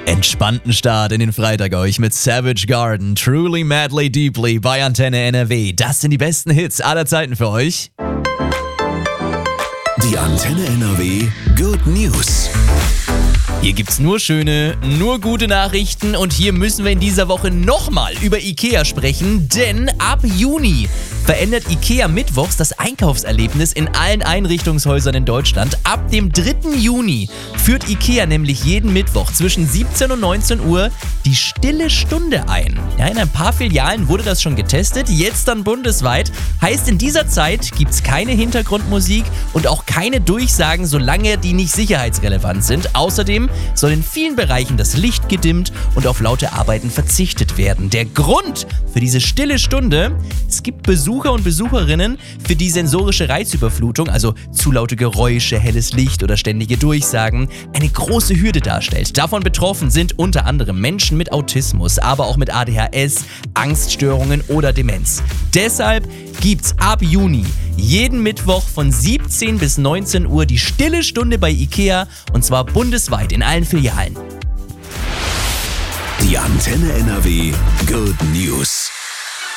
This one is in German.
Entspannten Start in den Freitag euch mit Savage Garden, Truly Madly Deeply bei Antenne NRW. Das sind die besten Hits aller Zeiten für euch. Die Antenne NRW Good News. Hier gibt's nur schöne, nur gute Nachrichten und hier müssen wir in dieser Woche nochmal über IKEA sprechen, denn ab Juni verändert IKEA mittwochs das Einkaufserlebnis in allen Einrichtungshäusern in Deutschland. Ab dem 3. Juni führt IKEA nämlich jeden Mittwoch zwischen 17 und 19 Uhr die stille Stunde ein. Ja, in ein paar Filialen wurde das schon getestet, jetzt dann bundesweit. Heißt, in dieser Zeit gibt's keine Hintergrundmusik und auch keine Durchsagen, solange die nicht sicherheitsrelevant sind. Außerdem soll in vielen Bereichen das Licht gedimmt und auf laute Arbeiten verzichtet werden. Der Grund für diese stille Stunde: es gibt Besucher und Besucherinnen, für die sensorische Reizüberflutung, also zu laute Geräusche, helles Licht oder ständige Durchsagen, eine große Hürde darstellt. Davon betroffen sind unter anderem Menschen mit Autismus, aber auch mit ADHS, Angststörungen oder Demenz. Deshalb gibt's ab Juni jeden Mittwoch von 17 bis 19 Uhr die stille Stunde bei IKEA und zwar bundesweit in allen Filialen. Die Antenne NRW Good News.